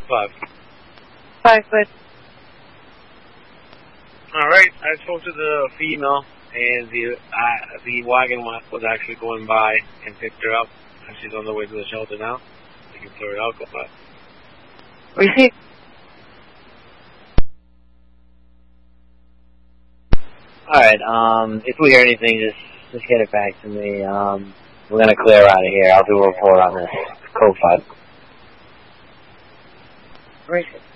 5. 5 foot. Alright, I spoke to the female, and the wagon was actually going by and picked her up, and she's on the way to the shelter now. You can clear it out, go back. Receive. Alright, if we hear anything, just get it back to me. We're gonna clear out of here. I'll do a report on this. Code 5. Receive.